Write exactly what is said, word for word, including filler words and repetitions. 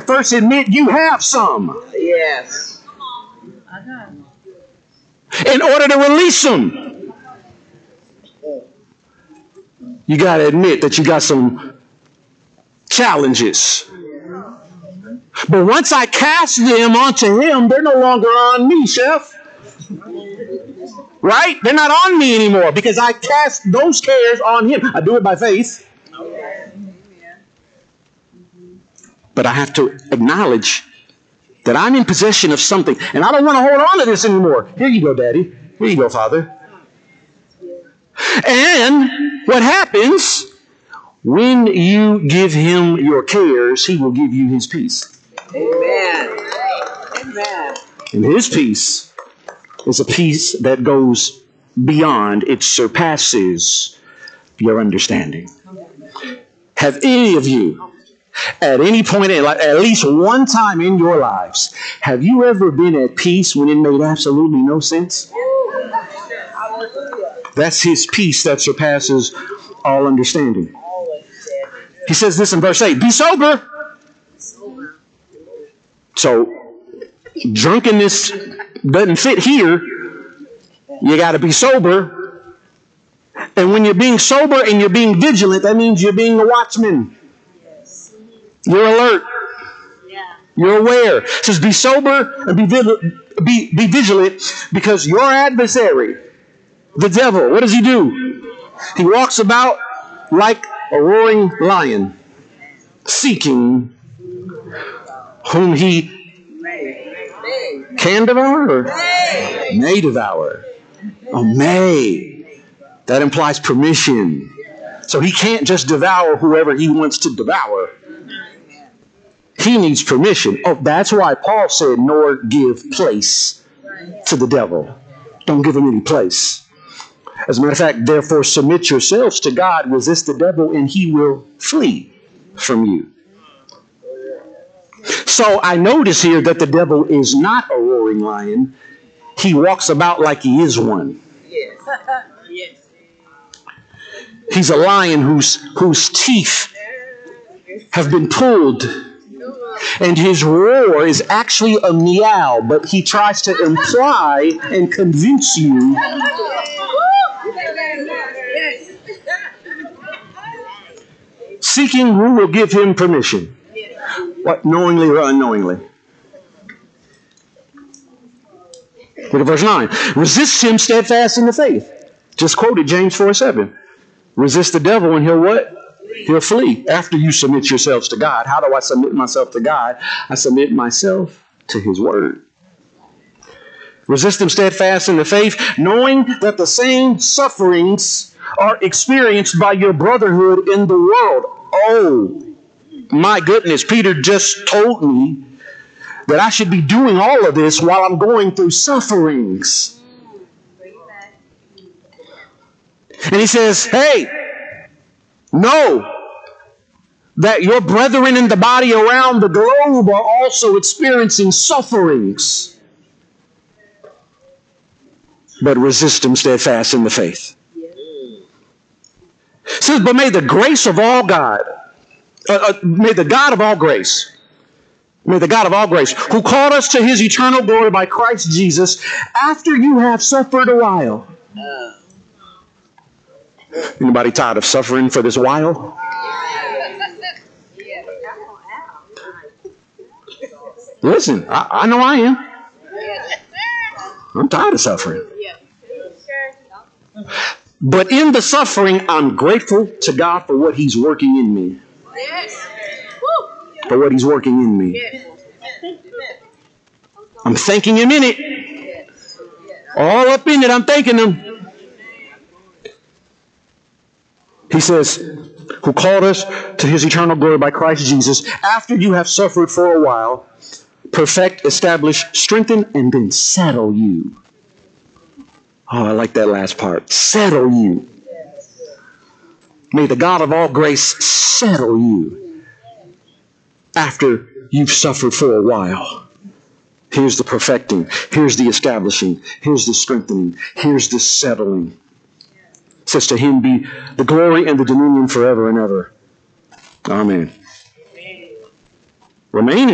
first admit you have some. Yes. In order to release them, you got to admit that you got some challenges. But once I cast them onto him, they're no longer on me, Chef. Right? They're not on me anymore because I cast those cares on him. I do it by faith. But I have to acknowledge that I'm in possession of something, and I don't want to hold on to this anymore. Here you go, Daddy. Here you go, Father. And what happens when you give him your cares, he will give you his peace. Amen. Amen. And his peace is a peace that goes beyond, it surpasses your understanding. Have any of you, at any point, in, like at least one time in your lives, have you ever been at peace when it made absolutely no sense? That's his peace that surpasses all understanding. He says this in verse eight, be sober. So, drunkenness doesn't fit here. You got to be sober. And when you're being sober and you're being vigilant, that means you're being a watchman. You're alert. You're aware. It says be sober and be, be, be vigilant because your adversary, the devil, what does he do? He walks about like a roaring lion, seeking whom he can devour or may devour. Oh, may. That implies permission. So he can't just devour whoever he wants to devour. He needs permission. Oh, that's why Paul said, nor give place to the devil. Don't give him any place. As a matter of fact, therefore submit yourselves to God, resist the devil, and he will flee from you. So I notice here that the devil is not a roaring lion. He walks about like he is one. Yes. Yes. He's a lion whose, whose teeth have been pulled. And his roar is actually a meow, but he tries to imply and convince you seeking who will give him permission. What, knowingly or unknowingly? Look at verse nine. Resist him steadfast in the faith. Just quoted James four seven. Resist the devil and he'll what? He'll flee. After you submit yourselves to God. How do I submit myself to God? I submit myself to his word. Resist him steadfast in the faith, knowing that the same sufferings are experienced by your brotherhood in the world. Oh, my goodness. Peter just told me that I should be doing all of this while I'm going through sufferings. And he says, hey, know that your brethren in the body around the globe are also experiencing sufferings. But resist them steadfast in the faith. It says, but may the grace of all God, uh, uh, may the God of all grace, may the God of all grace, who called us to his eternal glory by Christ Jesus, after you have suffered a while. Anybody tired of suffering for this while? Listen, I, I know I am. I'm tired of suffering. But in the suffering, I'm grateful to God for what he's working in me. For what he's working in me. I'm thanking him in it. All up in it, I'm thanking him. He says, who called us to his eternal glory by Christ Jesus, after you have suffered for a while, perfect, establish, strengthen, and then settle you. Oh, I like that last part. Settle you. May the God of all grace settle you after you've suffered for a while. Here's the perfecting. Here's the establishing. Here's the strengthening. Here's the settling. It says to him be the glory and the dominion forever and ever. Amen. Remain in